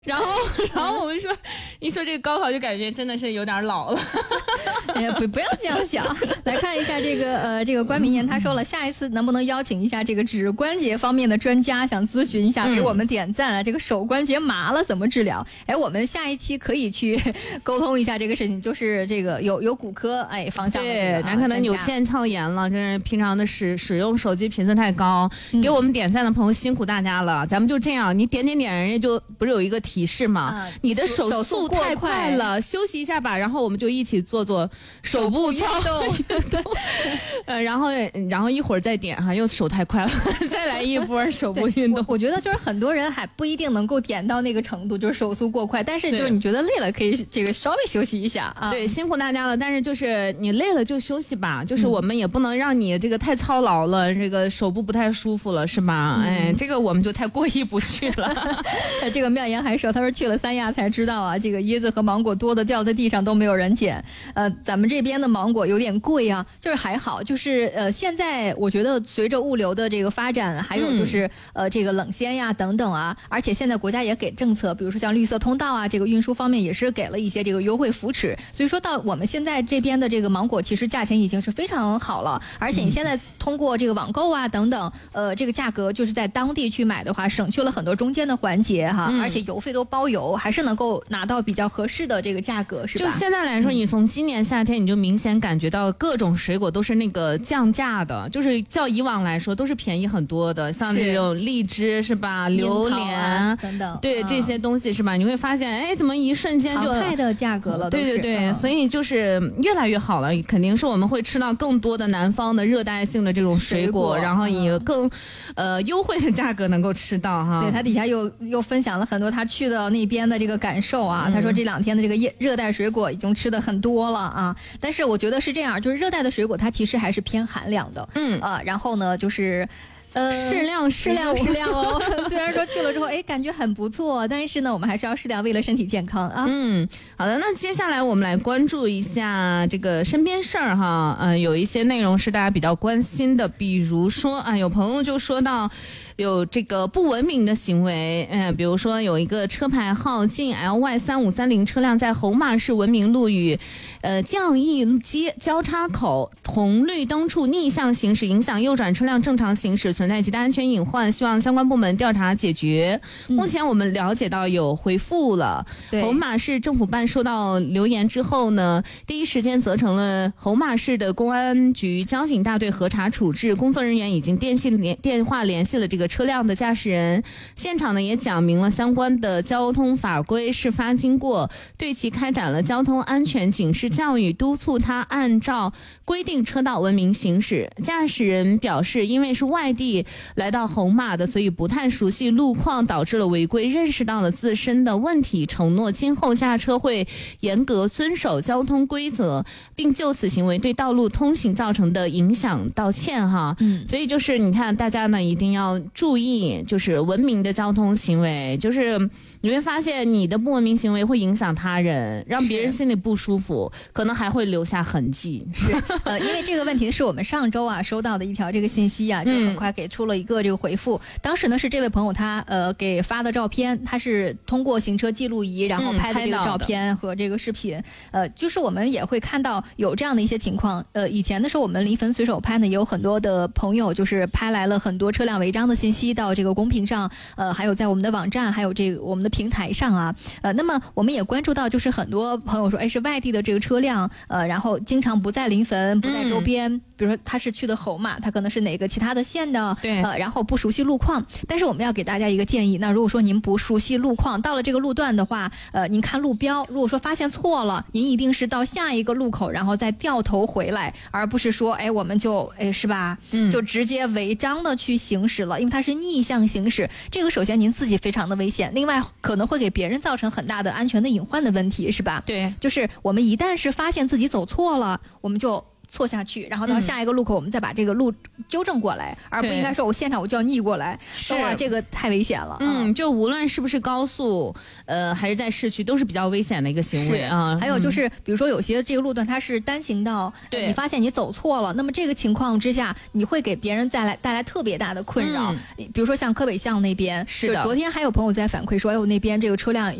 然后我们说，一说这个高考就感觉真的是有点老了。 哎呀，不要这样想。来看一下这个关明言，他说了，下一次能不能邀请一下这个指关节方面的专家，想咨询一下，给我们点赞啊。这个手关节麻了怎么治疗？哎，我们下一期可以去沟通一下这个事情，就是这个有骨科方向的、 对，咱可能有腱鞘炎了，这是平常的使用手机频次太高，给我们点赞的朋友辛苦大家了。咱们就这样，你点，人家就不是有一个提示吗？你的手速太快了，休息一下吧。然后我们就一起做手部运动，然后一会儿再点哈，又手太快了，再来一波手部运动。 我觉得就是很多人还不一定能够点到那个程度，就是手速过快，但是就是你觉得累了，可以这个稍微休息一下啊。 对，辛苦大家了，但是就是你累了就休息吧，就是我们也不能让你这个太操劳了，这个手部不太舒服了，是吧？这个我们就太过意不去了。 这个妙言还说，他说去了三亚才知道啊，这个椰子和芒果多的掉在地上都没有人捡。咱们这边的芒果有点贵啊，就是还好，就是现在我觉得随着物流的这个发展，还有就是这个冷鲜呀等等啊，而且现在国家也给政策，比如说像绿色通道啊，这个运输方面也是给了一些这个优惠扶持，所以说到我们现在这边的这个芒果其实价钱已经是非常好了，而且你现在通过这个网购啊等等，这个价格就是在当地去买的话，省去了很多中间的环节哈，而且邮费都包邮，还是能够拿到比较合适的这个价格，是吧？ 就现在来说，你从今年夏天你就明显感觉到各种水果都是那个降价的，就是较以往来说都是便宜很多的，像这种荔枝是吧，榴莲等等， 对这些东西是吧？你会发现，哎，怎么一瞬间就常态的价格了？ 对，所以就是越来越好了，肯定是我们会吃到更多的南方的热带性的这种水果，然后以更优惠的价格能够吃到哈。 对，他底下又分享了很多他去的那边的这个感受啊，他说这2天的这个热带水果已经吃的很多了啊，但是我觉得是这样，就是热带的水果它其实还是偏寒凉的，然后呢就是适量哦。虽然说去了之后，哎，感觉很不错，但是呢，我们还是要适量，为了身体健康啊。 好的，那接下来我们来关注一下这个身边事儿哈。有一些内容是大家比较关心的，比如说啊，有朋友就说到有这个不文明的行为，比如说有一个车牌号晋 LY3530 车辆在侯马市文明路与降义街交叉口红绿灯处逆向行驶，影响右转车辆正常行驶，存在极大安全隐患，希望相关部门调查解决。目前我们了解到有回复了，侯马市政府办收到留言之后呢，第一时间责成了侯马市的公安局交警大队核查处置，工作人员已经电话联系了这个车辆的驾驶人，现场呢也讲明了相关的交通法规事发经过，对其开展了交通安全警示教育，督促他按照规定车道文明行驶。驾驶人表示，因为是外地来到侯马的，所以不太熟悉路况，导致了违规，认识到了自身的问题，承诺今后驾车会严格遵守交通规则，并就此行为对道路通行造成的影响道歉哈。所以就是你看大家呢一定要注意，就是文明的交通行为，就是你会发现你的不文明行为会影响他人，让别人心里不舒服，可能还会留下痕迹。 是因为这个问题是我们上周啊收到的一条这个信息啊，就很快给出了一个这个回复。当时呢是这位朋友他给发的照片，他是通过行车记录仪然后拍的这个照片和这个视频。就是我们也会看到有这样的一些情况。以前的时候我们临汾随手拍呢，也有很多的朋友就是拍来了很多车辆违章的信息到这个公屏上，还有在我们的网站，还有这个我们的平台上啊。那么我们也关注到，就是很多朋友说，哎，是外地的这个车辆，然后经常不在临汾，不在周边，比如说他是去的侯马，他可能是哪个其他的县的， 对， 然后不熟悉路况。但是我们要给大家一个建议，那如果说您不熟悉路况，到了这个路段的话，您看路标，如果说发现错了，您一定是到下一个路口，然后再掉头回来，而不是说，哎，我们就是吧，就直接违章的去行驶了，因为它是逆向行驶，这个首先您自己非常的危险，另外可能会给别人造成很大的安全的隐患的问题，是吧？ 对， 就是我们一旦是发现自己走错了，我们就错下去，然后到下一个路口我们再把这个路纠正过来，而不应该说我现场我就要逆过来，哇，这个太危险了。 就无论是不是高速，还是在市区，都是比较危险的一个行为啊。 还有就是，比如说有些这个路段它是单行道，你发现你走错了，那么这个情况之下，你会给别人带来特别大的困扰。比如说像柯北巷那边， 是的， 昨天还有朋友在反馈说，哎，我那边这个车辆